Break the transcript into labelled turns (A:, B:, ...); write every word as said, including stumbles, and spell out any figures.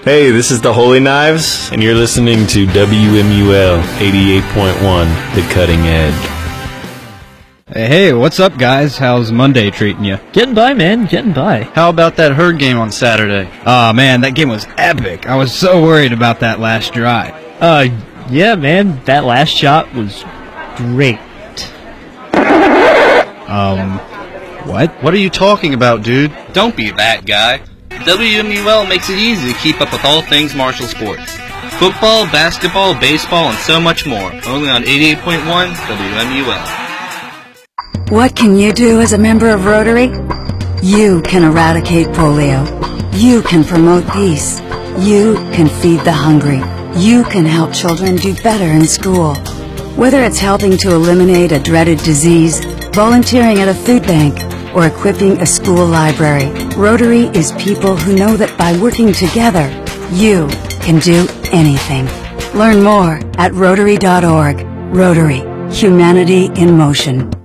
A: Hey, this is the Holy Knives, and you're listening to W M U L eighty-eight point one, The Cutting Edge.
B: Hey, hey, what's up, guys? How's Monday treating you?
C: Getting by, man, getting by.
D: How about that Herd game on Saturday?
B: Aw, oh, man, that game was epic. I was so worried about that last drive.
C: Uh, yeah, man, that last shot was great.
B: Um, what?
D: What are you talking about, dude?
E: Don't be that guy. W M U L makes it easy to keep up with all things martial sports. Football, basketball, baseball, and so much more. Only on eighty-eight point one W M U L.
F: What can you do as a member of Rotary? You can eradicate polio. You can promote peace. You can feed the hungry. You can help children do better in school. Whether it's helping to eliminate a dreaded disease, volunteering at a food bank, or equipping a school library, Rotary is people who know that by working together, you can do anything. Learn more at Rotary dot org. Rotary. Humanity in motion.